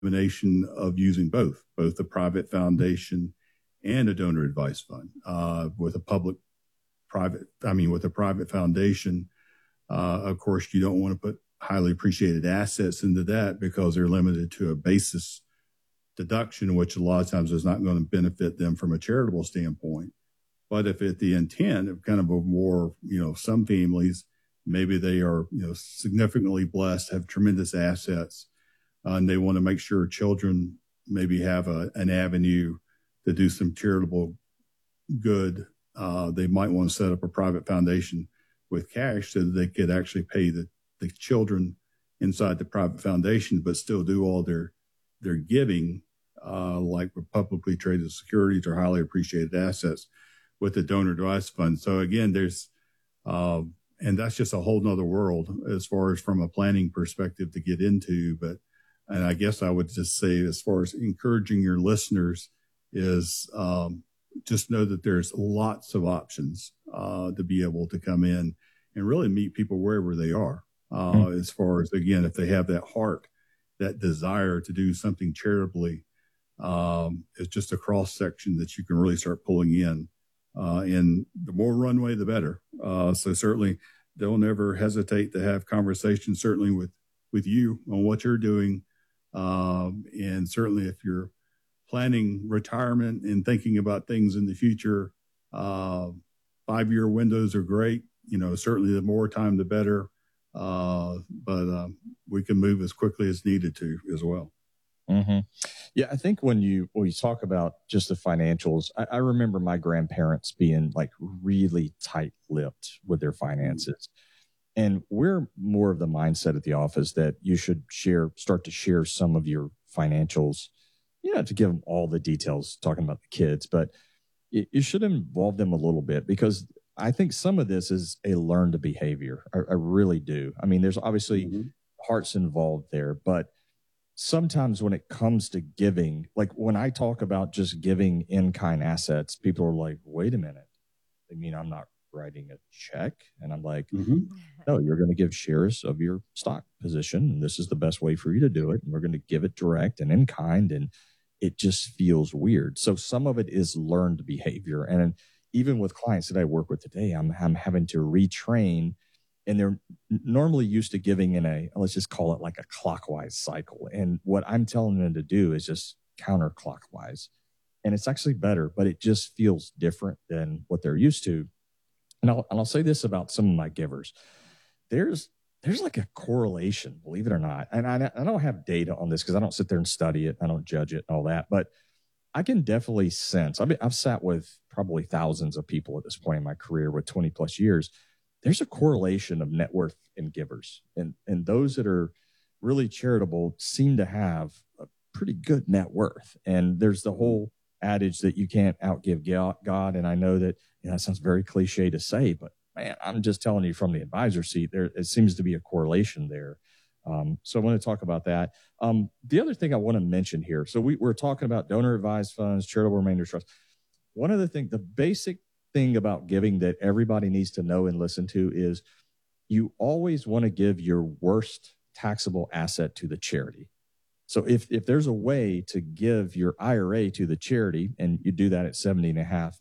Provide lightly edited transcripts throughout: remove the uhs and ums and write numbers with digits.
combination of using both a private foundation and a donor advised fund. With a private foundation, of course, you don't want to put highly appreciated assets into that because they're limited to a basis deduction, which a lot of times is not going to benefit them from a charitable standpoint. But if at the intent of kind of a more, some families, maybe they are, significantly blessed, have tremendous assets, and they want to make sure children maybe have an avenue to do some charitable good. They might want to set up a private foundation with cash so that they could actually pay the children inside the private foundation, but still do all their giving, like with publicly traded securities or highly appreciated assets with the donor advised fund. So again, there's, and that's just a whole nother world as far as from a planning perspective to get into. And I guess I would just say, as far as encouraging your listeners is, just know that there's lots of options, to be able to come in and really meet people wherever they are. As far as, again, if they have that heart, that desire to do something charitably, it's just a cross section that you can really start pulling in. And the more runway, the better. So certainly don't ever hesitate to have conversations, certainly with you on what you're doing. And certainly if you're planning retirement and thinking about things in the future, 5-year windows are great. Certainly the more time, the better. But we can move as quickly as needed to as well. Mm-hmm. Yeah, I think when you talk about just the financials, I remember my grandparents being like really tight-lipped with their finances. And we're more of the mindset at the office that you should start to share some of your financials, to give them all the details, talking about the kids, but you should involve them a little bit, because I think some of this is a learned behavior. I really do. I mean, there's obviously hearts involved there, but sometimes when it comes to giving, like when I talk about just giving in-kind assets, people are like, wait a minute. I mean, I'm not writing a check. And I'm like, no, you're going to give shares of your stock position. And this is the best way for you to do it. And we're going to give it direct and in kind. And it just feels weird. So some of it is learned behavior. And even with clients that I work with today, I'm having to retrain, and they're normally used to giving in let's just call it like a clockwise cycle. And what I'm telling them to do is just counterclockwise. And it's actually better, but it just feels different than what they're used to. And I'll say this about some of my givers. There's like a correlation, believe it or not. And I don't have data on this because I don't sit there and study it. I don't judge it and all that. But I can definitely sense, I've sat with probably thousands of people at this point in my career with 20 plus years. There's a correlation of net worth and givers. And those that are really charitable seem to have a pretty good net worth. And there's the whole adage that you can't outgive God. And I know that that sounds very cliche to say, but man, I'm just telling you from the advisor seat, it seems to be a correlation there. So I want to talk about that. The other thing I want to mention here, so we're talking about donor advised funds, charitable remainder trust. One of the basic thing about giving that everybody needs to know and listen to is you always want to give your worst taxable asset to the charity. So if there's a way to give your IRA to the charity, and you do that at 70 and a half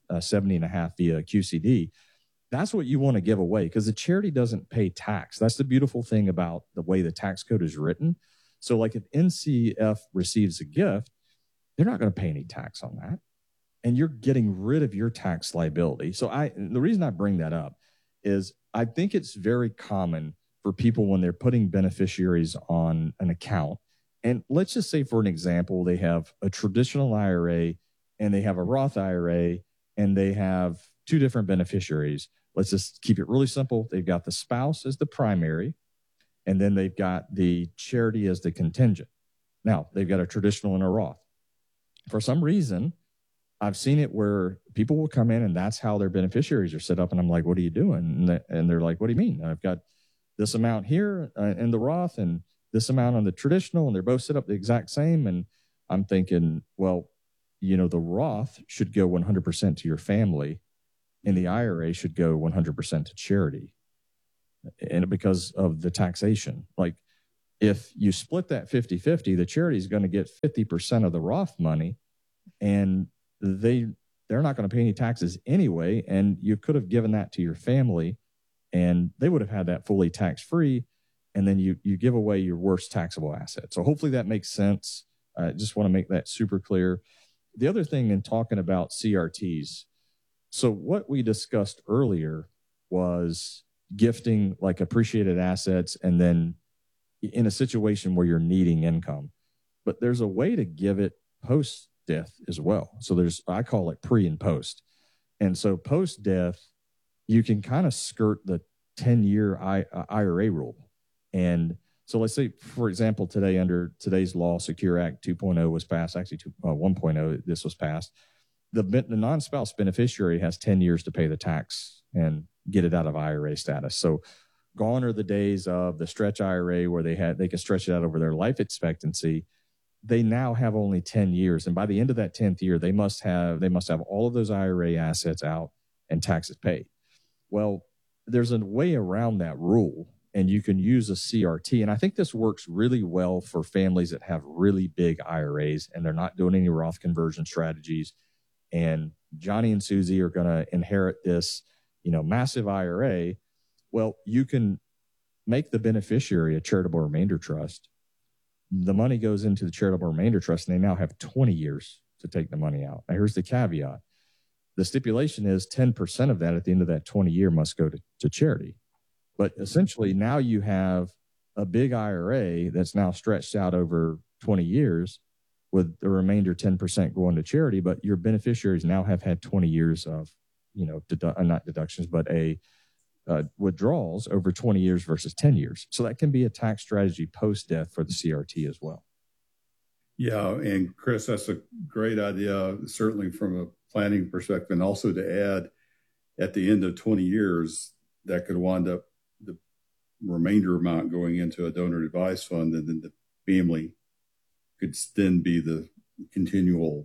via QCD, that's what you want to give away, because the charity doesn't pay tax. That's the beautiful thing about the way the tax code is written. So like if NCF receives a gift, they're not going to pay any tax on that. And you're getting rid of your tax liability. So the reason I bring that up is I think it's very common for people when they're putting beneficiaries on an account. And let's just say, for an example, they have a traditional IRA and they have a Roth IRA and they have two different beneficiaries. Let's just keep it really simple. They've got the spouse as the primary, and then they've got the charity as the contingent. Now, they've got a traditional and a Roth. For some reason, I've seen it where people will come in and that's how their beneficiaries are set up. And I'm like, what are you doing? And they're like, what do you mean? I've got this amount here in the Roth and this amount on the traditional, and they're both set up the exact same. And I'm thinking, well, the Roth should go 100% to your family and the IRA should go 100% to charity. And because of the taxation, like If you split that 50-50, the charity is going to get 50% of the Roth money, and they're not going to pay any taxes anyway. And you could have given that to your family, and they would have had that fully tax-free. And then you give away your worst taxable asset. So hopefully that makes sense. I just want to make that super clear. The other thing in talking about CRTs, so what we discussed earlier was gifting like appreciated assets and then in a situation where you're needing income. But there's a way to give it post death as well. So I call it pre and post. And so post death, you can kind of skirt the 10-year IRA rule. And so let's say, for example, today under today's law, Secure Act 2.0 was passed, actually 1.0, this was passed. The non-spouse beneficiary has 10 years to pay the tax and get it out of IRA status. So gone are the days of the stretch IRA where they can stretch it out over their life expectancy. They now have only 10 years. And by the end of that 10th year, they must have all of those IRA assets out and taxes paid. Well, there's a way around that rule, and you can use a CRT. And I think this works really well for families that have really big IRAs and they're not doing any Roth conversion strategies. And Johnny and Susie are going to inherit this, massive IRA. Well, you can make the beneficiary a charitable remainder trust. The money goes into the charitable remainder trust, and they now have 20 years to take the money out. Now, here's the caveat. The stipulation is 10% of that at the end of that 20 year must go to charity. But essentially now you have a big IRA that's now stretched out over 20 years with the remainder 10% going to charity, but your beneficiaries now have had 20 years of, not deductions, but withdrawals over 20 years versus 10 years. So that can be a tax strategy post-death for the CRT as well. Yeah, and Chris, that's a great idea, certainly from a planning perspective, and also to add at the end of 20 years, that could wind up the remainder amount going into a donor advised fund, and then the family could then be the continual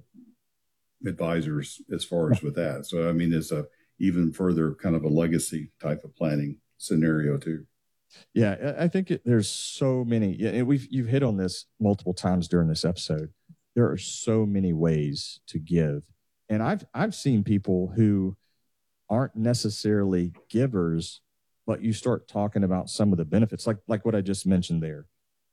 advisors as far as with that. So, I mean, it's a even further kind of a legacy type of planning scenario too. Yeah, I think there's so many. Yeah, you've hit on this multiple times during this episode. There are so many ways to give, and I've seen people who aren't necessarily givers, but you start talking about some of the benefits, like what I just mentioned there.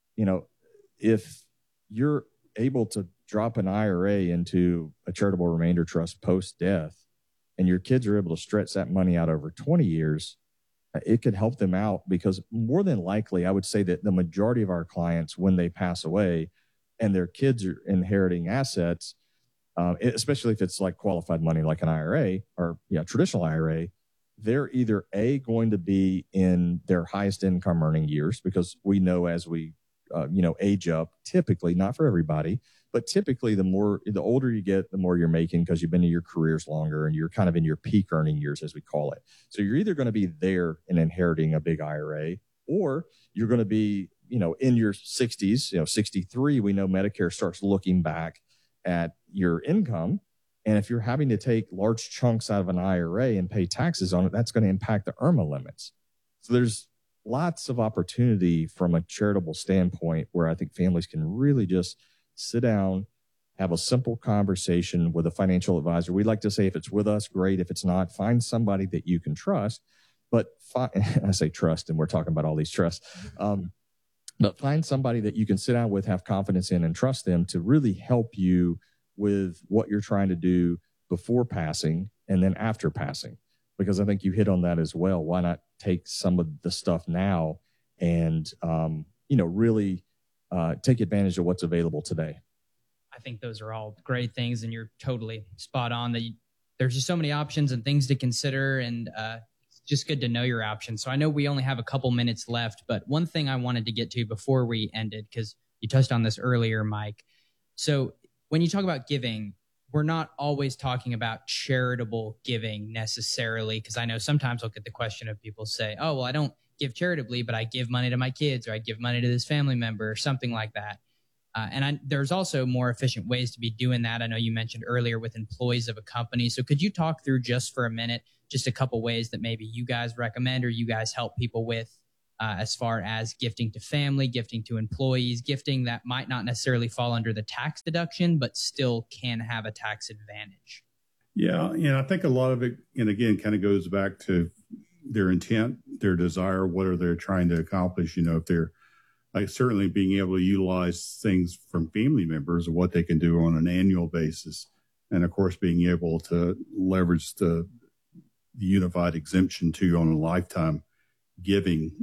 If you're able to drop an IRA into a charitable remainder trust post death, and your kids are able to stretch that money out over 20 years, it could help them out, because more than likely, I would say that the majority of our clients, when they pass away and their kids are inheriting assets, especially if it's like qualified money, like an IRA or traditional IRA, they're either going to be in their highest income earning years, because we know as we age up, typically, not for everybody, but typically the older you get, the more you're making, because you've been in your careers longer and you're kind of in your peak earning years, as we call it. So you're either going to be there and inheriting a big IRA, or you're going to be, in your 60s, 63, we know Medicare starts looking back at your income. And if you're having to take large chunks out of an IRA and pay taxes on it, that's going to impact the IRMAA limits. So there's lots of opportunity from a charitable standpoint where I think families can really just sit down, have a simple conversation with a financial advisor. We like to say, if it's with us, great. If it's not, find somebody that you can trust. But I say trust, and we're talking about all these trusts. But find somebody that you can sit down with, have confidence in, and trust them to really help you with what you're trying to do before passing and then after passing. Because I think you hit on that as well. Why not take some of the stuff now and, really take advantage of what's available today? I think those are all great things, and you're totally spot on that there's just so many options and things to consider, and it's just good to know your options. So I know we only have a couple minutes left, but one thing I wanted to get to before we ended, because you touched on this earlier, Mike. So when you talk about giving, we're not always talking about charitable giving necessarily, because I know sometimes I'll get the question of people say, oh, well, I don't give charitably, but I give money to my kids, or I give money to this family member, or something like that. There's also more efficient ways to be doing that. I know you mentioned earlier with employees of a company. So could you talk through just for a minute, just a couple ways that maybe you guys recommend or you guys help people with as far as gifting to family, gifting to employees, gifting that might not necessarily fall under the tax deduction, but still can have a tax advantage? Yeah, I think a lot of it, and again, kind of goes back to their intent, their desire, what are they trying to accomplish? If they're like certainly being able to utilize things from family members of what they can do on an annual basis. And of course, being able to leverage the unified exemption too on a lifetime giving.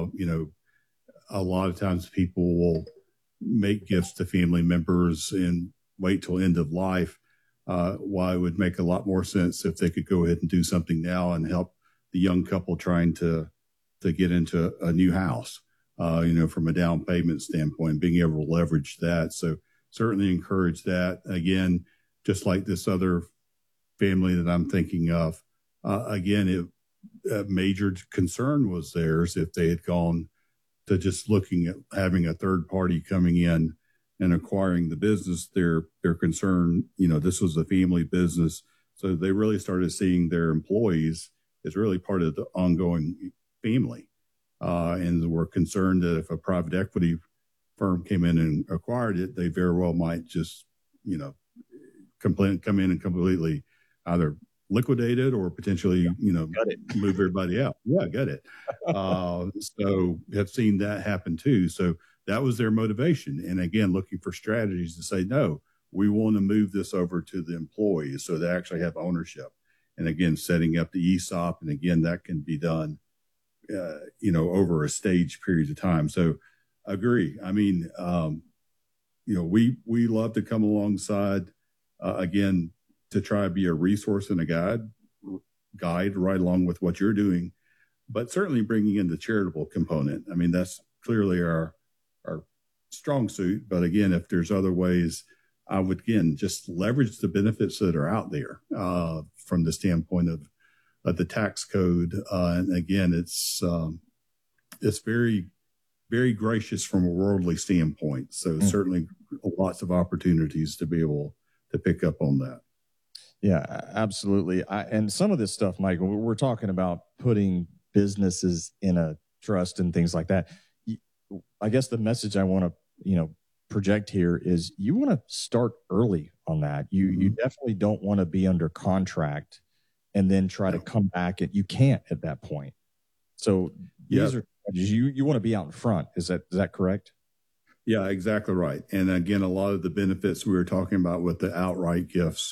A lot of times people will make gifts to family members and wait till end of life. Why it would make a lot more sense if they could go ahead and do something now and help the young couple trying to get into a new house. From a down payment standpoint, being able to leverage that. So certainly encourage that. Again, just like this other family that I'm thinking of, again, a major concern was theirs if they had gone to just looking at having a third party coming in and acquiring the business. Their concern, this was a family business. So they really started seeing their employees as really part of the ongoing family. And were concerned that if a private equity firm came in and acquired it, they very well might just, come in and completely either liquidate it or potentially, move everybody out. Yeah, got it. So have seen that happen too. So that was their motivation. And again, looking for strategies to say, no, we want to move this over to the employees so they actually have ownership. And again, setting up the ESOP. And again, that can be done over a stage period of time. So agree. I mean, we love to come alongside, again, to try to be a resource and a guide right along with what you're doing, but certainly bringing in the charitable component. I mean, that's clearly our strong suit. But again, if there's other ways, I would, again, just leverage the benefits that are out there from the standpoint of the tax code. And again, it's very, very gracious from a worldly standpoint. So certainly lots of opportunities to be able to pick up on that. Yeah, absolutely. And some of this stuff, Mike, we're talking about putting businesses in a trust and things like that. I guess the message I want to, project here is you want to start early on that. You definitely don't want to be under contract and then try to come back. You can't at that point. So these are you want to be out in front. Is that correct? Yeah, exactly right. And again, a lot of the benefits we were talking about with the outright gifts,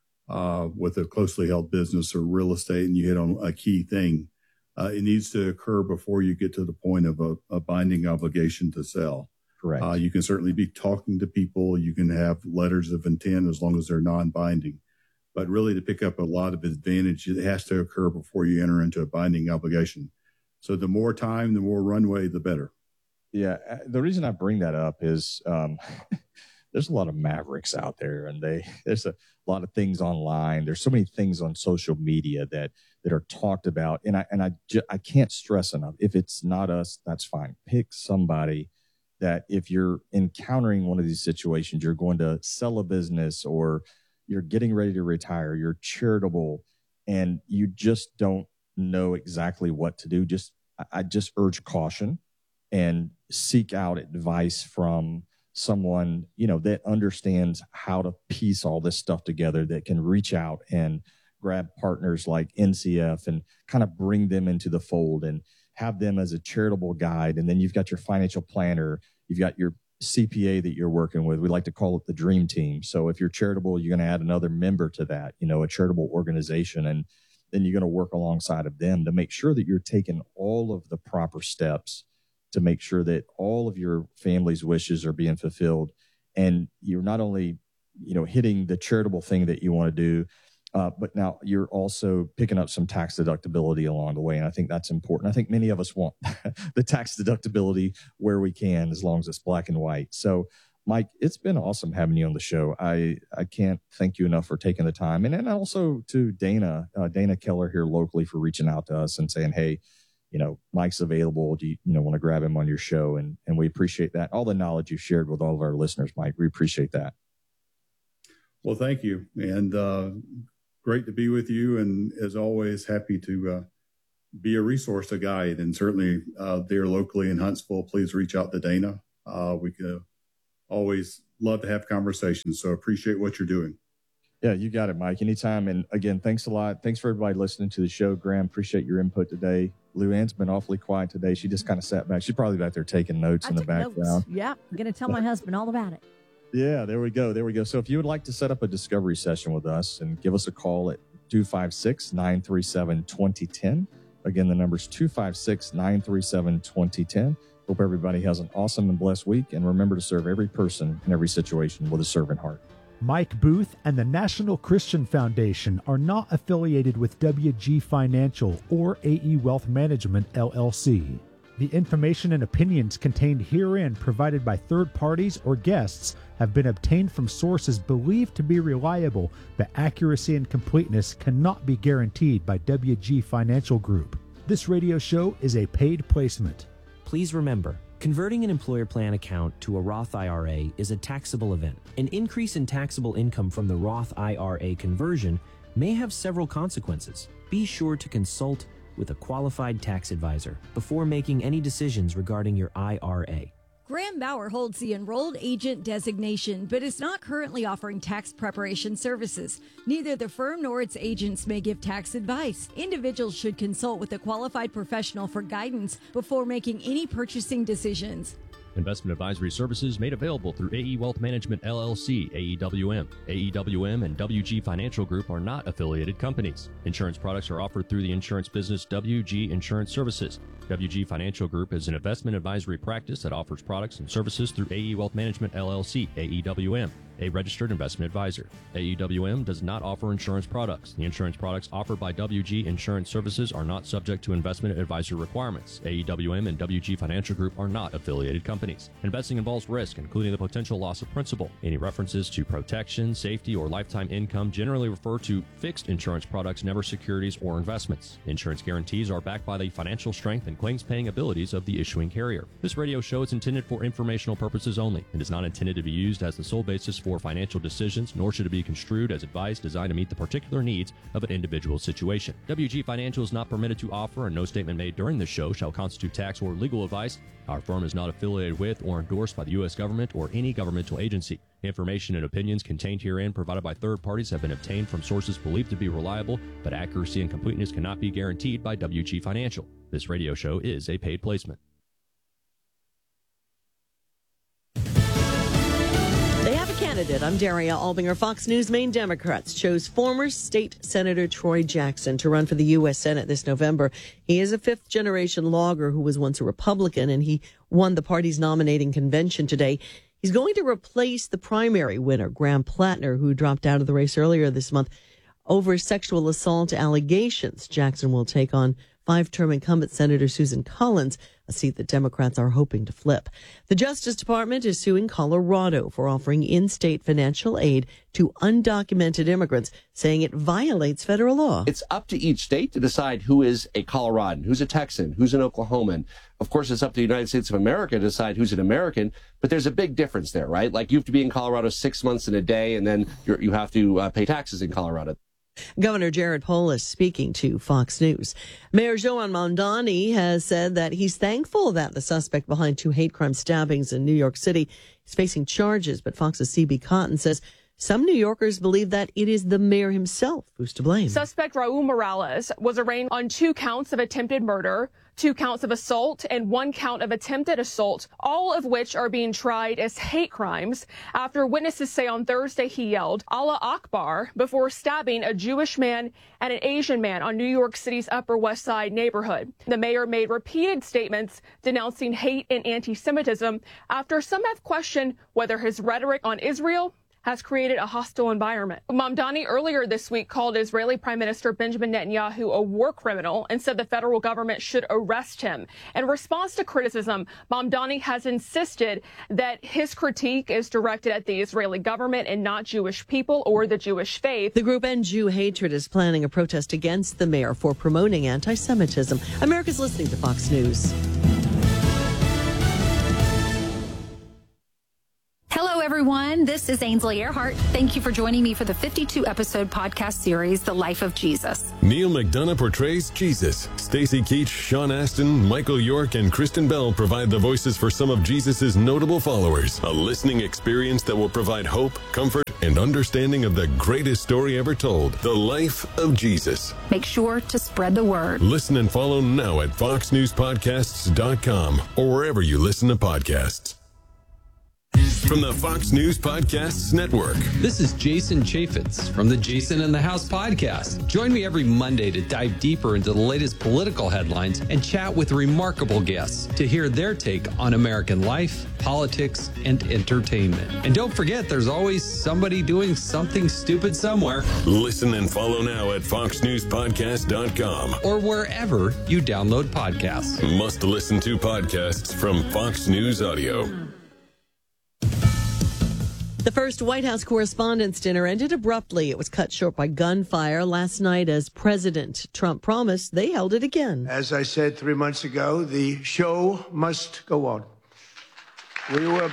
with a closely held business or real estate, and you hit on a key thing. It needs to occur before you get to the point of a binding obligation to sell. Correct. You can certainly be talking to people. You can have letters of intent as long as they're non-binding. But really to pick up a lot of advantage, it has to occur before you enter into a binding obligation. So the more time, the more runway, the better. Yeah. The reason I bring that up is there's a lot of mavericks out there, and there's a lot of things online. There's so many things on social media that are talked about. And I can't stress enough, if it's not us, that's fine. Pick somebody that if you're encountering one of these situations, you're going to sell a business or you're getting ready to retire, you're charitable, and you just don't know exactly what to do. I just urge caution and seek out advice from someone, that understands how to piece all this stuff together, that can reach out and grab partners like NCF and kind of bring them into the fold and have them as a charitable guide. And then you've got your financial planner, you've got your CPA that you're working with. We like to call it the dream team. So if you're charitable, you're going to add another member to that, a charitable organization. And then you're going to work alongside of them to make sure that you're taking all of the proper steps to make sure that all of your family's wishes are being fulfilled. And you're not only, hitting the charitable thing that you want to do, but now you're also picking up some tax deductibility along the way. And I think that's important. I think many of us want the tax deductibility where we can, as long as it's black and white. So, Mike, it's been awesome having you on the show. I can't thank you enough for taking the time. And then also to Dana Keller here locally for reaching out to us and saying, hey, Mike's available. Do you want to grab him on your show? And we appreciate that. All the knowledge you shared with all of our listeners, Mike, we appreciate that. Well, thank you. And great to be with you. And as always, happy to be a resource, a guide. And certainly there locally in Huntsville, please reach out to Dana. We could always love to have conversations. So appreciate what you're doing. Yeah, you got it, Mike. Anytime. And again, thanks a lot. Thanks for everybody listening to the show. Graham, appreciate your input today. Luann's been awfully quiet today. She just kind of sat back. She's probably back there taking notes in the background. Notes. Yeah, I'm going to tell my husband all about it. Yeah, there we go. There we go. So if you would like to set up a discovery session with us and give us a call at 256-937-2010. Again, the number's 256-937-2010. Hope everybody has an awesome and blessed week. And remember to serve every person in every situation with a servant heart. Mike Booth and the National Christian Foundation are not affiliated with WG Financial or AE Wealth Management, LLC. The information and opinions contained herein provided by third parties or guests have been obtained from sources believed to be reliable, but accuracy and completeness cannot be guaranteed by WG Financial Group. This radio show is a paid placement. Please remember, converting an employer plan account to a Roth IRA is a taxable event. An increase in taxable income from the Roth IRA conversion may have several consequences. Be sure to consult with a qualified tax advisor before making any decisions regarding your IRA. Graham Bauer holds the enrolled agent designation, but is not currently offering tax preparation services. Neither the firm nor its agents may give tax advice. Individuals should consult with a qualified professional for guidance before making any purchasing decisions. Investment advisory services made available through AE Wealth Management, LLC, AEWM. AEWM and WG Financial Group are not affiliated companies. Insurance products are offered through the insurance business WG Insurance Services. WG Financial Group is an investment advisory practice that offers products and services through AE Wealth Management, LLC, AEWM, a registered investment advisor. AEWM does not offer insurance products. The insurance products offered by WG Insurance Services are not subject to investment advisor requirements. AEWM and WG Financial Group are not affiliated companies. Investing involves risk, including the potential loss of principal. Any references to protection, safety, or lifetime income generally refer to fixed insurance products, never securities or investments. Insurance guarantees are backed by the financial strength and claims-paying abilities of the issuing carrier. This radio show is intended for informational purposes only and is not intended to be used as the sole basis for financial decisions, nor should it be construed as advice designed to meet the particular needs of an individual situation. WG Financial is not permitted to offer, and no statement made during this show shall constitute tax or legal advice. Our firm is not affiliated with or endorsed by the U.S. government or any governmental agency. Information and opinions contained herein provided by third parties have been obtained from sources believed to be reliable, but accuracy and completeness cannot be guaranteed by WG Financial. This radio show is a paid placement. They have a candidate. I'm Daria Albinger. Fox News Maine Democrats chose former state Senator Troy Jackson to run for the U.S. Senate this November. He is a fifth-generation logger who was once a Republican, and he won the party's nominating convention today. He's going to replace the primary winner, Graham Plattner, who dropped out of the race earlier this month over sexual assault allegations. Jackson will take on five-term incumbent Senator Susan Collins, a seat that Democrats are hoping to flip. The Justice Department is suing Colorado for offering in-state financial aid to undocumented immigrants, saying it violates federal law. It's up to each state to decide who is a Coloradan, who's a Texan, who's an Oklahoman. Of course, it's up to the United States of America to decide who's an American, but there's a big difference there, right? Like you have to be in Colorado 6 months and a day, and then you have to pay taxes in Colorado. Governor Jared Polis speaking to Fox News. Mayor Zohran Mamdani has said that he's thankful that the suspect behind two hate crime stabbings in New York City is facing charges, but Fox's C.B. Cotton says some New Yorkers believe that it is the mayor himself who's to blame. Suspect Raul Morales was arraigned on 2 counts of attempted murder, 2 counts of assault, and 1 count of attempted assault, all of which are being tried as hate crimes after witnesses say on Thursday he yelled Allah Akbar before stabbing a Jewish man and an Asian man on New York City's Upper West Side neighborhood. The mayor made repeated statements denouncing hate and anti-Semitism after some have questioned whether his rhetoric on Israel has created a hostile environment. Mamdani earlier this week called Israeli Prime Minister Benjamin Netanyahu a war criminal and said the federal government should arrest him. In response to criticism, Mamdani has insisted that his critique is directed at the Israeli government and not Jewish people or the Jewish faith. The group End Jew Hatred is planning a protest against the mayor for promoting anti-Semitism. America's listening to Fox News. Hello, everyone. This This is Ainsley Earhart. Thank you for joining me for the 52-episode podcast series, The Life of Jesus. Neil McDonough portrays Jesus. Stacey Keach, Sean Astin, Michael York, and Kristen Bell provide the voices for some of Jesus' notable followers. A listening experience that will provide hope, comfort, and understanding of the greatest story ever told, The Life of Jesus. Make sure to spread the word. Listen and follow now at foxnewspodcasts.com or wherever you listen to podcasts. From the Fox News Podcasts Network. This is Jason Chaffetz from the Jason in the House podcast. Join me every Monday to dive deeper into the latest political headlines and chat with remarkable guests to hear their take on American life, politics, and entertainment. And don't forget, there's always somebody doing something stupid somewhere. Listen and follow now at foxnewspodcast.com or wherever you download podcasts. Must listen to podcasts from Fox News Audio. The first White House Correspondents' Dinner ended abruptly. It was cut short by gunfire last night as President Trump promised they held it again. As I said 3 months ago, the show must go on. We were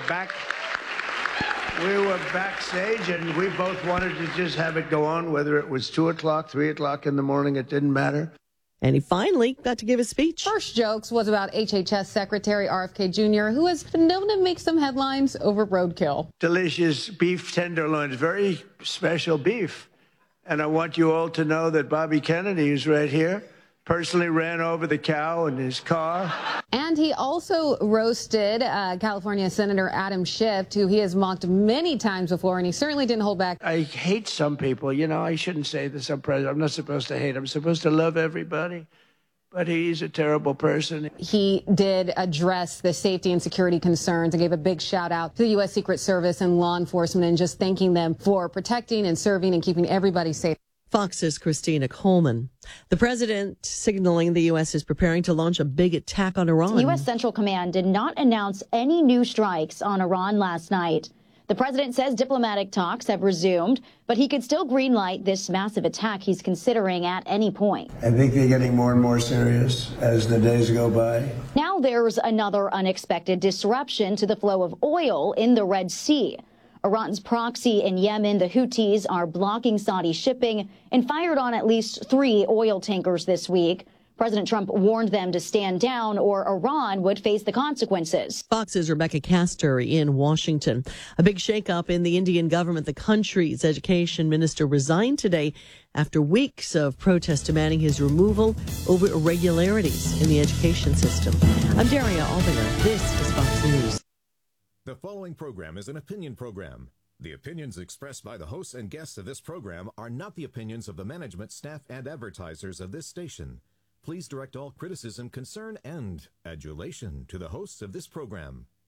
backstage, and we both wanted to just have it go on, whether it was 2 o'clock, 3 o'clock in the morning, it didn't matter. And he finally got to give a speech. First jokes was about HHS Secretary RFK Jr., who has been known to make some headlines over roadkill. Delicious beef tenderloins, very special beef. And I want you all to know that Bobby Kennedy, who's right here, personally ran over the cow in his car. And he also roasted California Senator Adam Schiff, who he has mocked many times before, and he certainly didn't hold back. I hate some people. You know, I shouldn't say this. I'm president. I'm not supposed to hate. I'm supposed to love everybody. But he's a terrible person. He did address the safety and security concerns and gave a big shout out to the U.S. Secret Service and law enforcement and just thanking them for protecting and serving and keeping everybody safe. Fox's Christina Coleman. The president signaling the U.S. is preparing to launch a big attack on Iran. U.S. Central Command did not announce any new strikes on Iran last night. The president says diplomatic talks have resumed, but he could still greenlight this massive attack he's considering at any point. I think they're getting more and more serious as the days go by. Now there's another unexpected disruption to the flow of oil in the Red Sea. Iran's proxy in Yemen, the Houthis, are blocking Saudi shipping and fired on at least 3 oil tankers this week. President Trump warned them to stand down or Iran would face the consequences. Fox's Rebecca Castor in Washington. A big shakeup in the Indian government. The country's education minister resigned today after weeks of protests demanding his removal over irregularities in the education system. I'm Daria Albinger. This is Fox News. The following program is an opinion program. The opinions expressed by the hosts and guests of this program are not the opinions of the management, staff, and advertisers of this station. Please direct all criticism, concern, and adulation to the hosts of this program.